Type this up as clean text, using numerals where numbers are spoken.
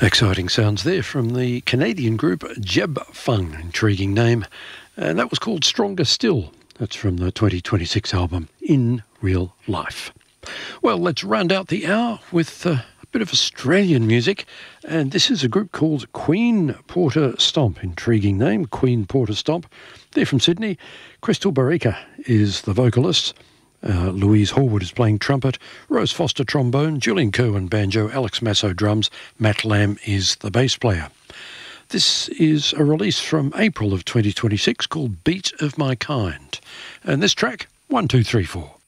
Exciting sounds there from the Canadian group Jeb Fung, intriguing name, and that was called Stronger Still. That's from the 2026 album In Real Life. Well, let's round out the hour with a bit of Australian music, and this is a group called Queen Porter Stomp. Intriguing name, Queen Porter Stomp. They're from Sydney. Crystal Barica is the vocalist. Louise Horwood is playing trumpet, Rose Foster trombone, Julian Kerwin banjo, Alex Masso drums, Matt Lamb is the bass player. This is a release from April of 2026 called Beat of My Kind. And this track, 1, 2, 3, 4.